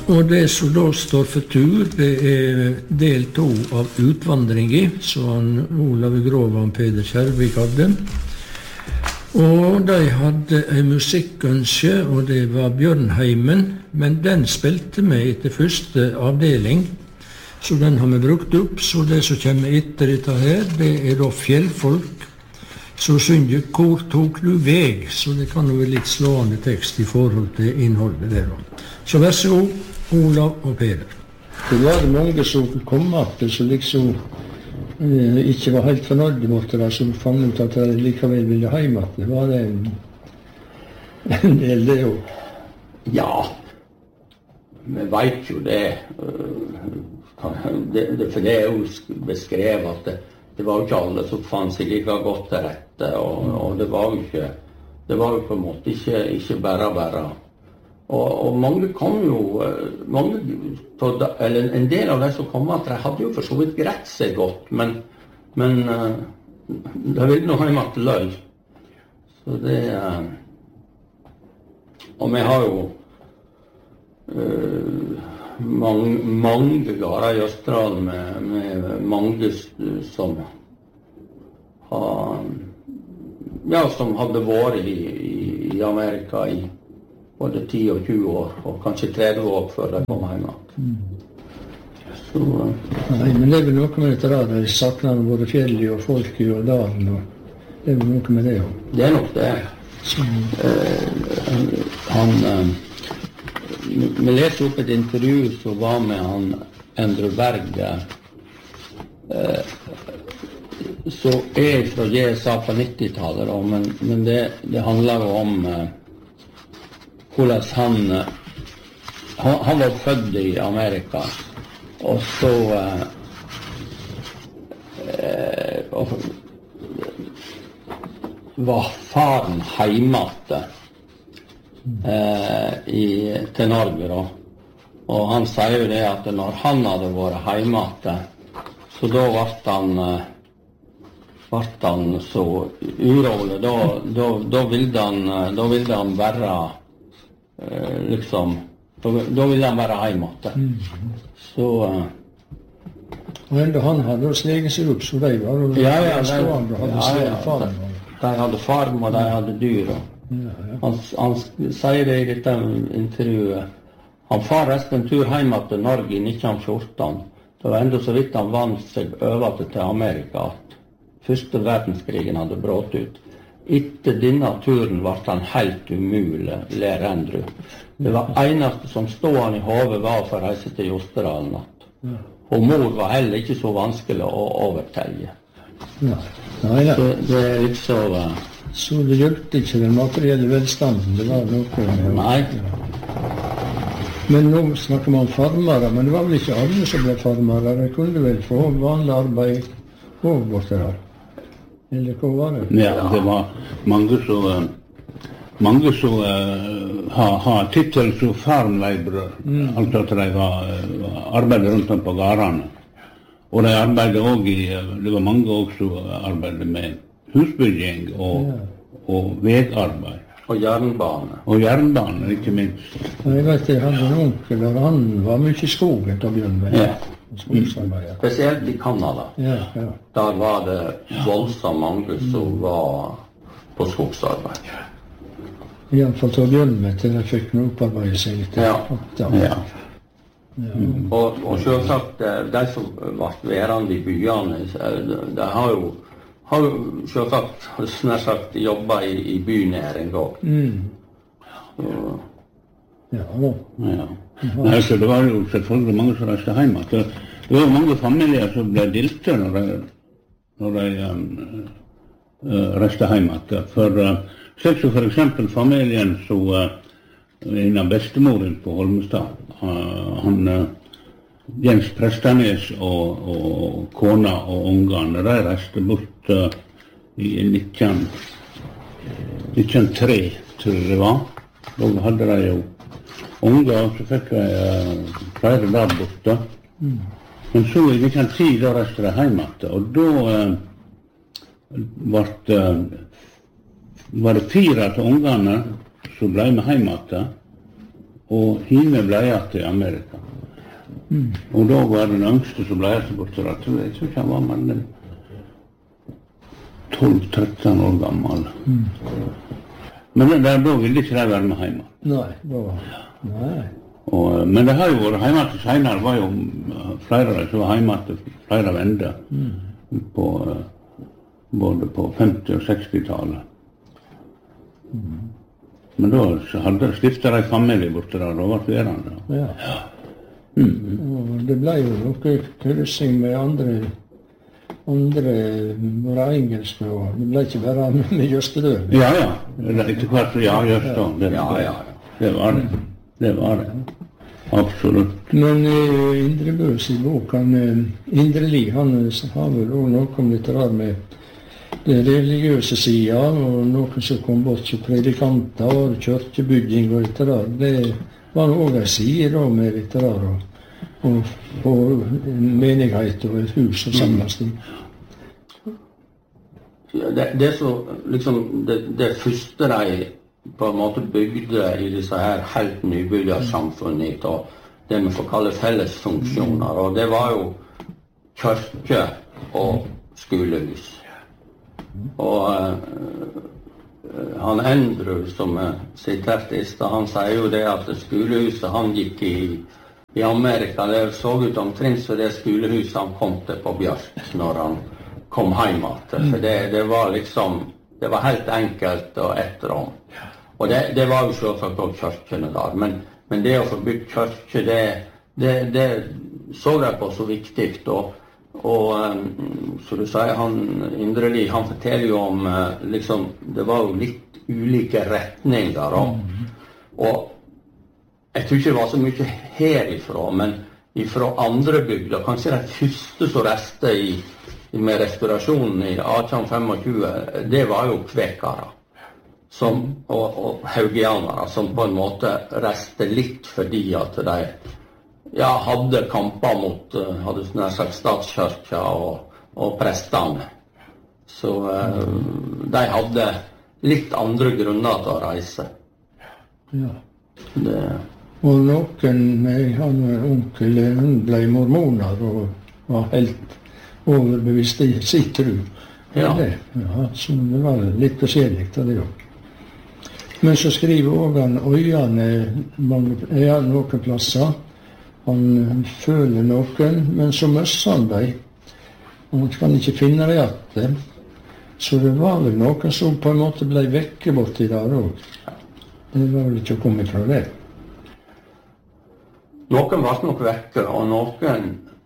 Og det som da står for tur, det del 2 av utvandringen, som Olav Grov og Peder Kjærvik hadde. Og de hadde en musikkønske, og det var Bjørnheimen, men den spilte vi etter første avdeling, så den har vi brukt opp. Så det som kommer etter dette her, det da fjellfolk, som synger «Hvor tok du veg?», så det kan jo være litt slående tekst i forhold til innholdet der. Så vær så god, Olav og Peder. Det var mange som kom opp, som liksom ikke var helt fornøyde med det, som fant ut at de likevel ville hjem. Det var en del det jo. Ja, vi vet jo det. For det er jo beskrevet at det var jo ikke alle som fant seg like godt til rette, og det var jo på en måte ikke bare. Og mange kom jo, eller en del av de som kom at de hadde jo for så vidt greit seg godt, men de ville nå hjem til løy. Så det, og vi har jo mange gårder i Østerdalen med mange som hadde vært i Amerika i både 10 og 20 år, og kanskje 30 år før de kom hjem. Så, nei, men det er vel noe med dette der, de sakner både fjellet og folket og dalen, og det er vel noe med det også. Det er nok det. Vi leser opp et intervju som var med han Endre Berg, som fra GSA på 90-tallet, men det handler jo om hvordan han var født i Amerika, og så var faren hjemme til Norge da. Og han sier jo det at når han hadde vært hjemme, så da ble han så urolig, da ville han være liksom, da ville han være hjemme. Så og enda han hadde sleget seg opp, så de var jo stående og hadde sleget farm. De hadde farm og de hadde dyr. Han sier det i dette intervjuet. Han far resten en tur hjemme til Norge i 1914. Det var enda så vidt han vant seg over til Amerika at første verdenskrigen hadde brått ut. Etter denne turen ble han helt umulig, ler Endrud. Det var eneste som stod i hodet var for å reise til Jostedalen. Og mor var heller ikke så vanskelig å overtelle. Så det er liksom... Så det hjelpte ikke den materielle velstanden, det var noe... Nei. Men nå snakker man om farmere, men det var vel ikke alle som ble farmere. De kunne vel få vanlig arbeid og borte der. Eller hva var det? Ja, det var mange som har tittel som farmleibrør. Altså at de arbeidet rundt om på gårdene. Og de arbeidet også det var mange også som arbeidet med husbygging og vegarbeid. Og jernbane. Og jernbane, ikke minst. Jeg vet, jeg hadde en onkel, og han var mye i skogen til å begynne med. Ja. Spesielt i Kanada. Der var det voldsomt mange som var på skogsarbeid. I hvert fall til å begynne med, til jeg fikk noe opparbeide seg litt. Og selvsagt, de som ble værende i byene, de har jo selvsagt snart sagt jobbet i bynæring også. Nei, så det var jo selvfølgelig mange som reiste hjemme. Det var jo mange familier som ble dilte når de reiste hjemme. For eksempel familien som en av bestemoren på Holmestad, Jens Prestanes og kona og ungene, de reiste bort i 1903, tror jeg det var. Da hadde de jo unger, så fikk jeg flere der borte. Men så i 1910, da reiste de hjem igjen, og da var det 4 av ungene som ble med hjem igjen, og hime ble jeg til Amerika. Og da var den yngste som ble jeg borte, jeg tror ikke han var med den 12-13 år gammel. Men der da ville ikke jeg være med hjemme. Nei. Men det har jo vært hjemme til senere, var jo flere som var hjemme til flere vender, både på 50- og 60-tallet. Men da hadde stiftet en familie borte der, da var det verande. Ja. Og det ble jo noe kryssing med andre var engelske, og det ble ikke bare med Jøstedøl. Ja. Etter hvert, Jøstedøl. Det var det. Absolutt. Men Indre Bøs i boken, Indre Li, han har vel også noe om litt rar med det religiøse siden, og noen som kom bort som predikanter, og kjørkebygging og litt rar. Det var også en side da med litt rar, og menighet og et hus og samles i. Det så, liksom, det første de på en måte bygde i disse her helt nybyggersamfunnet, og det vi får kalle fellesfunksjoner, og det var jo kirke og skolehus. Og han Andrew, som siterte i sted, han sier jo det at skolehuset han gikk i Amerika, det så ut omtrent så det skolehuset han kom til på Bjørk når han kom hjem. For det var liksom, det var helt enkelt og ett rom. Og det var jo selvsagt også kirkene der, men det å få bygd kirke, det så jeg på så viktig, og så du sier, han Indre Li, han forteller jo om, liksom, det var jo litt ulike retninger, og jeg tror ikke det var så mye herifra, men ifra andre bygder, kanskje det første som reste med restaurasjonen i 1825, det var jo kvekere. Og haugianere, som på en måte reste litt fordi at de hadde kamper mot statskirka og prestene. Så de hadde litt andre grunner til å reise. Ja. Og noen, han onkel, hun ble mormoner og var helt overbevist i sin tro. Ja, så det var litt forskjellig av det også. Men så skriver også han øyene noen plasser. Han føler noen, men så møsser han dem. Han kan ikke finne det igjen. Så det var vel noen som på en måte ble vekke borti der også. Det var vel ikke å komme fra det. Noen var nok vekke, og noen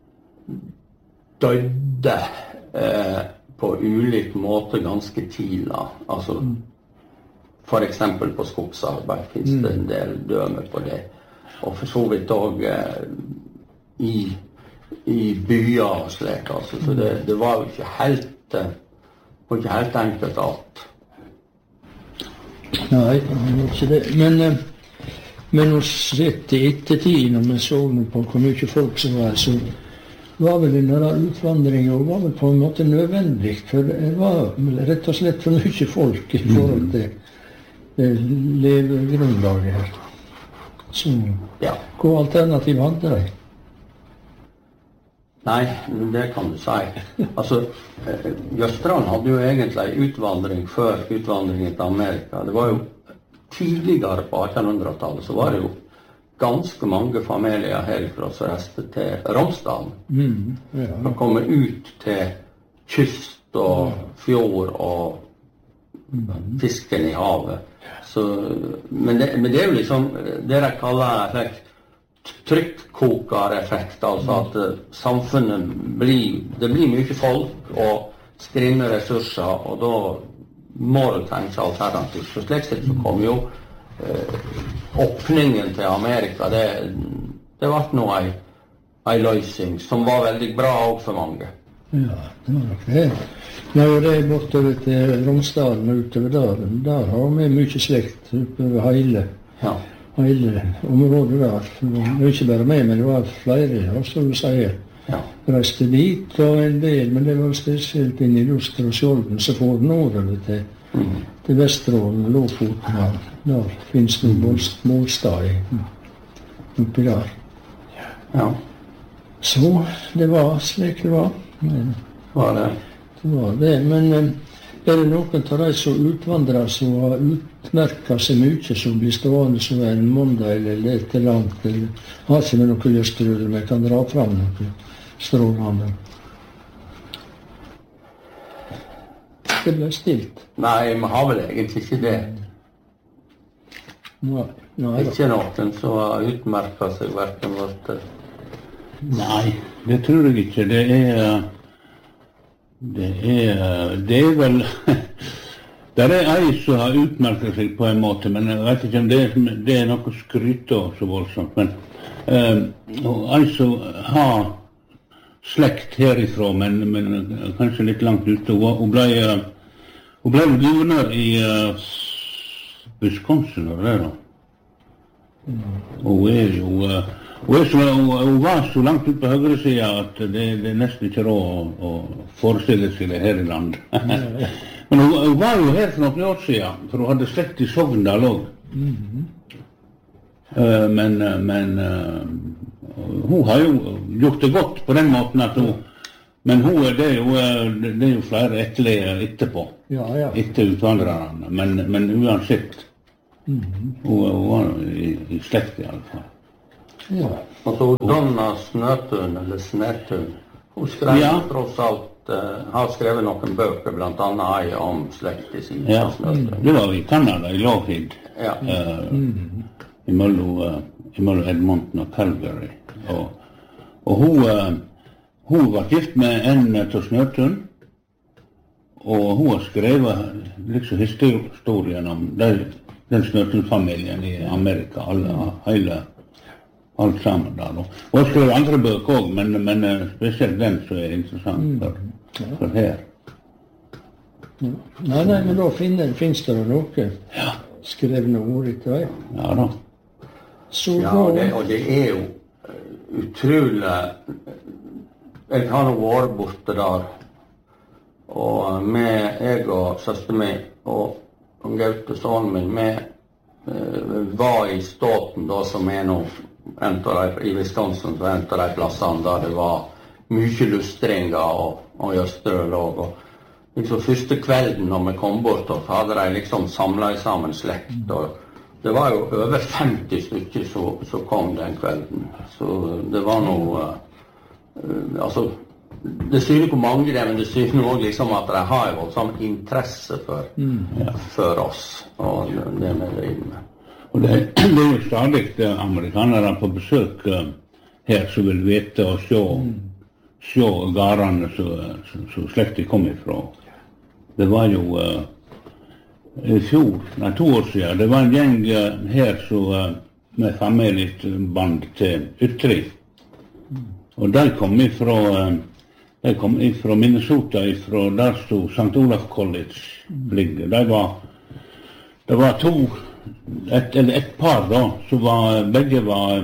døde på ulik måte ganske tidlig. Altså, for eksempel på skogsarbeid finnes det en del dømer på det. Og for så vidt også i byer og slik. Altså. Så det var jo ikke helt enkelt alt. Nei, det var ikke det. Men å sette i ettertid, når vi så på hvor mye folk som var, så var vel denne utvandringen var vel på en måte nødvendig. For det var rett og slett for mye folk i forhold til levegrunnlaget her. Så hva alternativ hadde de? Nei, det kan du si. Altså, Jøstran hadde jo egentlig utvandring før utvandringen til Amerika. Det var jo tidligere på 1800-tallet, så var det jo ganske mange familier herfra som reiste til Romsdalen. For å komme ut til kyst og fjord og fisken i havet. Så, men det er jo liksom det de kaller trykkokereffekt, altså at samfunnet det blir mye folk og skrinne ressurser, og da må du tenke alternativt. Så slik sett så kom jo åpningen til Amerika, det ble nå en løsning som var veldig bra også for mange. Ja, det var nok det. Når det er bortover til Romsdalen og utover der har vi mye slekt utover hele området der. Det var ikke bare meg, men det var flere, som du sier. Reiste dit og en del, men det var spesielt inn i Luster og Skjolden, så får nordover til Vesterålen, Lofoten. Der finnes det målstad i oppi der. Ja. Så det var slik det var. Men, Var det? det var det. Men er det noen av de som utvandrer som har utmerket seg mye, som blir stående som en måndag eller litt langt, eller har ikke med noe lystrød, men kan dra fram noe strålende? Det ble stilt. Nei, vi har vel egentlig ikke det. Nei, da. Ikke noen som har utmerket seg hverken vårt. Nei, det tror jeg ikke. Det er vel det er ei som har utmerket seg på en måte, men jeg vet ikke om det er noe skryt av så voldsomt. Men ei som har slekt herifra, men kanskje litt langt ute. Hun ble guvernør i Wisconsin, og det da. Hun var så langt ut på høyre siden at det er nesten ikke råd å forestille seg det her i landet. Men hun var jo her for noen år siden, for hun hadde slekt i Sogndal også. Men hun har jo gjort det godt på den måten at hun, men det er jo flere etterlige etterpå, etter utvandrerne, men uansett, hun var i slekt i alle fall. Ja. Og så Donna Snøtun, eller Snetun, hun skrev tross alt, har skrevet noen bøker, blant annet ei om slekt i sin Snøtun. Det var i Canada, i Lougheed, imellom Edmonton og Calgary. Og hun var gift med en til Snøtun, og hun har skrevet liksom historien om den Snøtun-familien i Amerika, alt sammen der. Og jeg skrev andre bøker også, men spesielt den som er interessant for her. Nei, men da finnes det noe skrevne ord etter deg. Ja da. Og det er jo utrolig. Jeg har nå vært borte der, og jeg og søster min og Gaute, sønnen min, vi var i Ståten da, som er nå i Wisconsin, så en av de plassene der det var mye lustringer og jøstrøl også. Og liksom første kvelden når vi kom bort, så hadde de liksom samlet sammen slekt, og det var jo over 50 stykker som kom den kvelden. Så det var noe, altså, det syner hvor mange det er, men det syner også liksom at de har jo sånn interesse for oss, og det vi driver med. Og det er jo stadig amerikanere på besøk her som vil vite og se garene som slektet kom ifra. Det var jo i fjor, 2 år siden, det var en gjeng her med familieband til Ytri. Og de kom ifra Minnesota, ifra der stod St. Olaf College ligger. Det var et par da, som begge var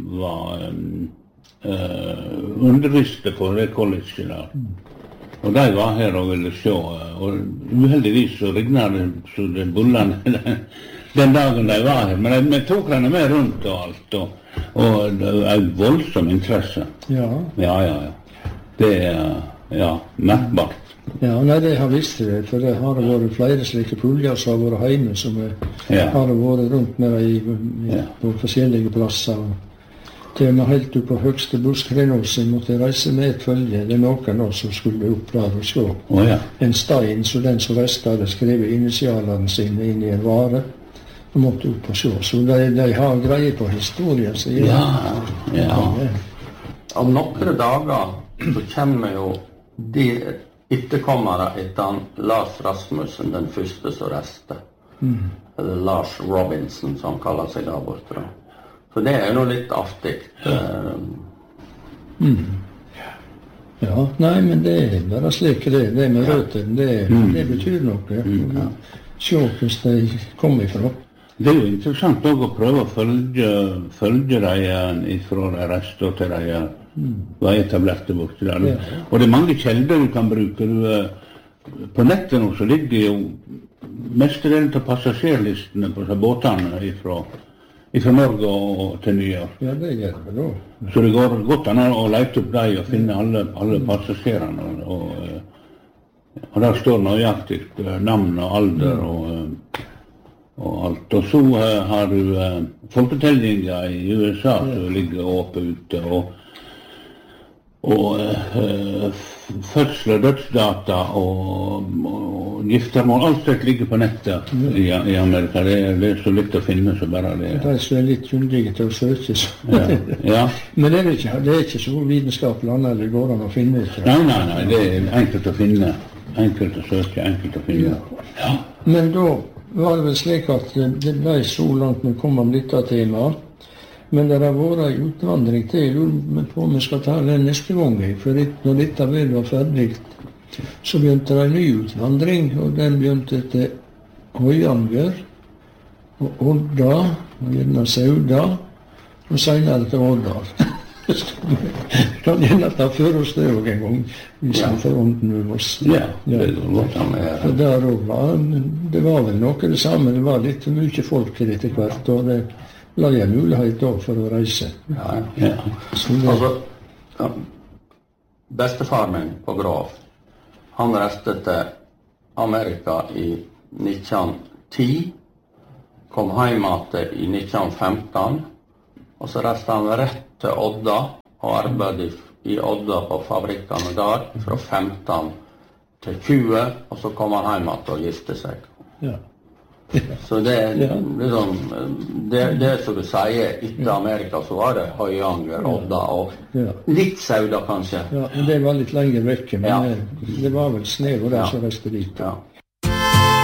underviste på det colleget der. Og de var her og ville se, og uheldigvis så regnet det så det bullene den dagen de var her. Men vi tok henne med rundt og alt, og det var en voldsom interesse. Ja. Det er merkbart. Ja, nei, det har visst det, for det har vært flere slike puljer som har vært hjemme, som har vært rundt med på forskjellige plasser. Til og med helt opp på høgste buskrenåsen måtte reise med et følge. Det er noen også som skulle opp der og se. En stein, så den som resten hadde skrevet initialene sine inn i en vare, og måtte opp og se. Så de har greie på historien. Så Om noen dager så kommer jo de etterkommere etter Lars Rasmussen, den første som reiste. Eller Lars Robinson, som han kaller seg der borte. Så det er jo noe litt artig. Ja, nei, men det er bare slik det med røttene, det betyr noe. Se hvordan de kom ifra. Det er jo interessant også å prøve å følge dem ifra de reiste til de var etablerte borte der. Og det er mange kjelder du kan bruke. På nettet nå så ligger jo mestedelen av passasjerlistene på båtene fra Norge og til New York. Ja, det gjør det da. Så det går godt an å lete opp dem og finne alle passasjerene. Og der står nøyaktig navn og alder og alt. Og så har du folketellinger i USA som ligger oppe ute, og fødsel og dødsdata og giftermål, alt dette ligger på nettet i Amerika. Det er så litt å finne så bare det. De som er litt kyndige til å søke. Ja. Men det er ikke så vitenskapelig annet det går an å finne. Nei, det er enkelt å finne. Enkelt å søke, enkelt å finne. Ja. Men da var det vel slik at det ble så langt vi kom om dette temaet. Men det har vært en utvandring til. Jeg lurer på om vi skal ta den neste gang. For når dette vel var ferdig, så begynte det en ny utvandring. Og den begynte til Høyanger og Odda, og gjerne Sauda, og senere til Årdal. Kan gjerne ta for oss det også en gang, hvis vi får ånden med oss. Ja, det går godt an med. For der også det var vel noe det samme. Det var litt mye folk til etter hvert, og det la jeg mulighet da for å reise. Ja. Altså, bestefar min på Grov, han reiste til Amerika i 1910, kom hjem i 1915, og så reiste han rett til Odda og arbeidet i Odda på fabrikkene der fra 15 til 20, og så kom han hjem og gifte seg. Ja. Så det liksom, det som du sier, etter Amerika så var det Høyanger, Odda og litt Sauda kanskje. Ja, det var litt lenger vekke, men det var vel snev og der som reiste dit. Ja.